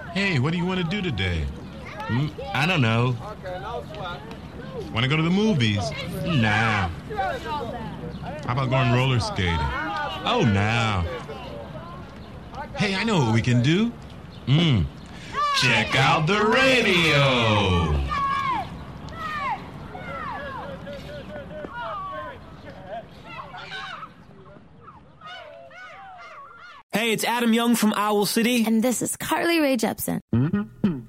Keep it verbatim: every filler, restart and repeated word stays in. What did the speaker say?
Hey, what do you want to do today? Mm, I don't know. Want to go to the movies? Nah. How about going roller skating? Oh, nah. Hey, I know what we can do. Mm. Check out the radio. Hey, it's Adam Young from Owl City. And this is Carly Rae Jepsen.